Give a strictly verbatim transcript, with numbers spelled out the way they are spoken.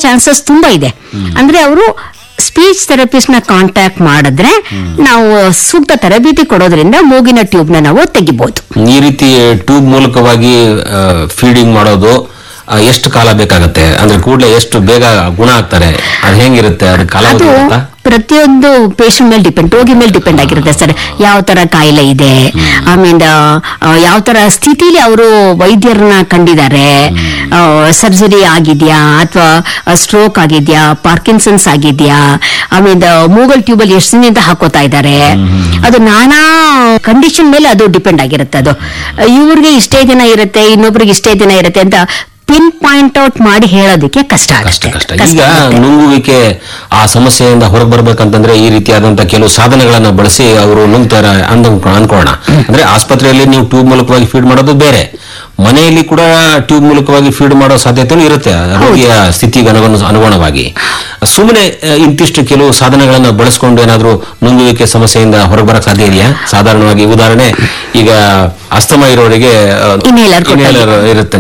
Chances ತುಂಬಾ ಇದೆ. ಅಂದ್ರೆ ಅವರು ಸ್ಪೀಚ್ ಥೆರಪಿಸ್ಟ್ ನ ಕಾಂಟ್ಯಾಕ್ಟ್ ಮಾಡಿದ್ರೆ ನಾವು ಸೂಕ್ತ ತರಬೇತಿ ಕೊಡೋದ್ರಿಂದ ಮೂಗಿನ ಟ್ಯೂಬ್ ನ ನಾವು ತೆಗಿಬಹುದು. ಈ ರೀತಿ ಟ್ಯೂಬ್ ಮೂಲಕವಾಗಿ ಫೀಡಿಂಗ್ ಮಾಡೋದು ಎಷ್ಟು ಕಾಲ ಬೇಕಾಗತ್ತೆ? ಅಂದ್ರೆ ಕೂಡಲೇ ಎಷ್ಟು ಬೇಗ ಗುಣ ಆಗ್ತಾರೆ? ಅದು ಹೆಂಗಿರುತ್ತೆ? ಅದು ಕಾಲಾವಧಿ ಇರುತ್ತಾ? ಪ್ರತಿಯೊಂದು ಪೇಷಂಟ್ ಮೇಲೆ ಡಿಪೆಂಡ್, ರೋಗಿ ಮೇಲೆ ಡಿಪೆಂಡ್ ಆಗಿರುತ್ತೆ ಸರ್. ಯಾವ ತರ ಕಾಯಿಲೆ ಇದೆ, ಆಮೇಲೆ ಯಾವ ತರ ಸ್ಥಿತಿಲಿ ಅವರು ವೈದ್ಯರನ್ನ ಕಂಡಿದ್ದಾರೆ, ಸರ್ಜರಿ ಆಗಿದ್ಯಾ ಅಥವಾ ಸ್ಟ್ರೋಕ್ ಆಗಿದ್ಯಾ, ಪಾರ್ಕಿನ್ಸನ್ಸ್ ಆಗಿದ್ಯಾ, ಆಮೇಲೆ ಮೂಗಲ್ ಟ್ಯೂಬಲ್ ಎಷ್ಟು ದಿನದಿಂದ ಹಾಕೋತಾ ಇದ್ದಾರೆ, ಅದು ನಾನಾ ಕಂಡೀಷನ್ ಮೇಲೆ ಅದು ಡಿಪೆಂಡ್ ಆಗಿರುತ್ತೆ. ಅದು ಇವ್ರಿಗೆ ಇಷ್ಟೇ ದಿನ ಇರುತ್ತೆ, ಇನ್ನೊಬ್ರಿಗೆ ಇಷ್ಟೇ ದಿನ ಇರುತ್ತೆ ಅಂತ ಪಿನ್ ಪಾಯಿಂಟ್ ಔಟ್ ಮಾಡಿ ಹೇಳೋದಕ್ಕೆ ಕಷ್ಟ ಆಗುತ್ತೆ. ಈಗ ನುಂಗುವಿಕೆ ಆ ಸಮಸ್ಯೆಯಿಂದ ಹೊರಗೆ ಬರ್ಬೇಕಂತಂದ್ರೆ ಈ ರೀತಿಯಾದಂತಹ ಕೆಲವು ಸಾಧನಗಳನ್ನ ಬಳಸಿ ಅವರು ನುಂಗ್ತಾರ ಅಂದ ಅನ್ಕೋಣ. ಅಂದ್ರೆ ಆಸ್ಪತ್ರೆಯಲ್ಲಿ ನೀವು ಟ್ಯೂಬ್ ಮೂಲಕವಾಗಿ ಫೀಡ್ ಮಾಡೋದು ಬೇರೆ, ಮನೆಯಲ್ಲಿ ಕೂಡ ಟ್ಯೂಬ್ ಮೂಲಕವಾಗಿ ಫೀಡ್ ಮಾಡೋ ಸಾಧ್ಯತೆ ಇರುತ್ತೆ ರೋಗಿಯ ಸ್ಥಿತಿಗೆ ಅನುಗುಣವಾಗಿ. ಸುಮ್ಮನೆ ಇಂತಿಷ್ಟು ಕೆಲವು ಸಾಧನಗಳನ್ನ ಬಳಸ್ಕೊಂಡು ಏನಾದ್ರೂ ನುಂಗುವಿಕೆ ಸಮಸ್ಯೆಯಿಂದ ಹೊರಗೆ ಬರಕ್ ಸಾಧ್ಯ ಇದೆಯಾ? ಸಾಧಾರಣವಾಗಿ ಉದಾಹರಣೆ, ಈಗ ಅಸ್ತಮಾ ಇರೋರಿಗೆ ಇನ್ಹೇಲರ್ ಇರುತ್ತೆ,